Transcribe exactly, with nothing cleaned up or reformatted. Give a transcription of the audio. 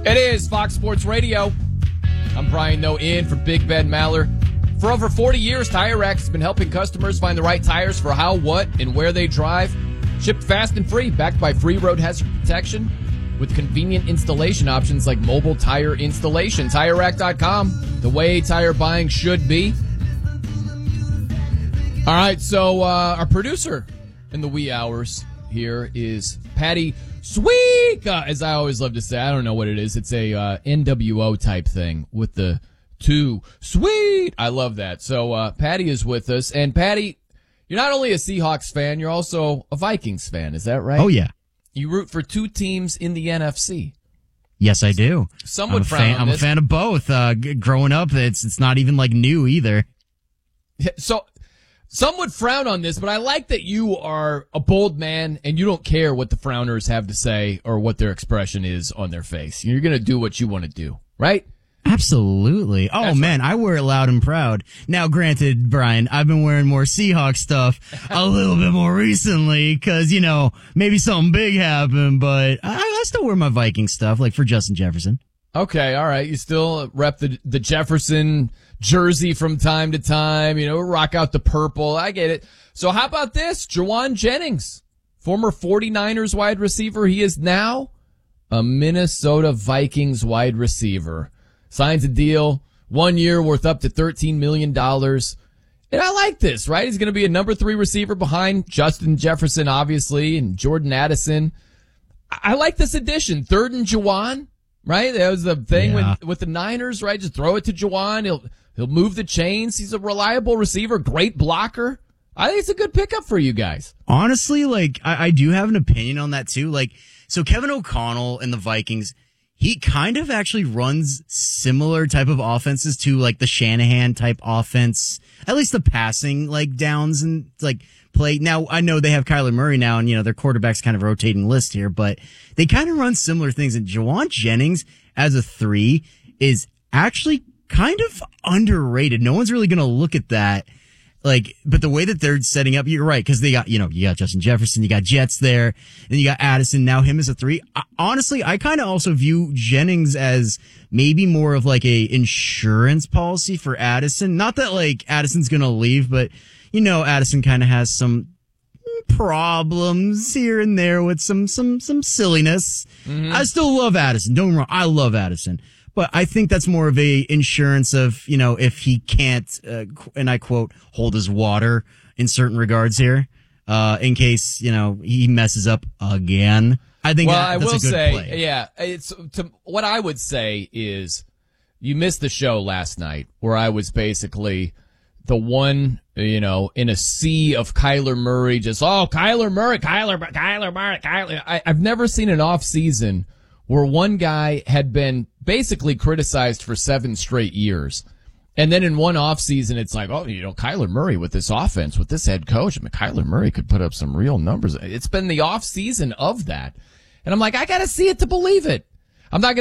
It is Fox Sports Radio. I'm Brian Noe in for Big Ben Maller. For over forty years, Tire Rack has been helping customers find the right tires for how, what, and where they drive. Shipped fast and free, backed by free road hazard protection with convenient installation options like mobile tire installation. Tire Rack dot com, the way tire buying should be. All right, so uh, our producer in the wee hours here is Patty Sweet, uh, as I always love to say. I don't know what it is. It's a uh, N W O type thing with the two sweet. I love that. So uh, Patty is with us, and Patty, you're not only a Seahawks fan, you're also a Vikings fan. Is that right? Oh yeah. You root for two teams in the N F C. Yes, I do. Some would I'm a frown fan, on I'm this. a fan of both. Uh, g- growing up, it's it's not even like new either. So some would frown on this, but I like that you are a bold man and you don't care what the frowners have to say or what their expression is on their face. You're going to do what you want to do, right? Absolutely. Oh, That's man, right. I wear it loud and proud. Now, granted, Brian, I've been wearing more Seahawks stuff a little bit more recently because, you know, maybe something big happened, but I, I still wear my Viking stuff, like for Justin Jefferson. Okay, all right. You still rep the the Jefferson jersey from time to time, you know, rock out the purple. I get it. So how about this? Jauan Jennings, former 49ers wide receiver. He is now a Minnesota Vikings wide receiver. Signs a deal, one year worth up to thirteen million dollars. And I like this, right? He's going to be a number three receiver behind Justin Jefferson, obviously, and Jordan Addison. I like this addition. Third and Jauan, right? That was the thing Yeah. with, with the Niners, right? Just throw it to Jauan. He'll, he'll move the chains. He's a reliable receiver, great blocker. I think it's a good pickup for you guys. Honestly, like, I, I do have an opinion on that too. Like, so Kevin O'Connell and the Vikings, he kind of actually runs similar type of offenses to like the Shanahan type offense, at least the passing like downs and like play. Now I know they have Kyler Murray now and you know their quarterback's kind of rotating list here, but they kind of run similar things. And Jauan Jennings as a three is actually kind of underrated. No one's really going to look at that. Like, but the way that they're setting up, you're right, because they got, you know, you got Justin Jefferson, you got Jets there, and you got Addison, now him as a three. I, honestly, I kind of also view Jennings as maybe more of like a insurance policy for Addison. Not that like Addison's gonna leave, but you know, Addison kind of has some problems here and there with some, some, some silliness. Mm-hmm. I still love Addison. Don't get me wrong. I love Addison. But I think that's more of a insurance of, you know, if he can't, uh, and I quote, hold his water in certain regards here, uh, in case, you know, he messes up again. I think well, that, I that's will a good say, play. yeah, it's to, what I would say is you missed the show last night where I was basically the one, you know, in a sea of Kyler Murray, just, oh, Kyler Murray, Kyler, Kyler Murray, Kyler. I, I've never seen an off season where one guy had been basically criticized for seven straight years. And then in one offseason, it's like, oh, you know, Kyler Murray with this offense, with this head coach. I mean, Kyler Murray could put up some real numbers. It's been the offseason of that. And I'm like, I got to see it to believe it. I'm not going to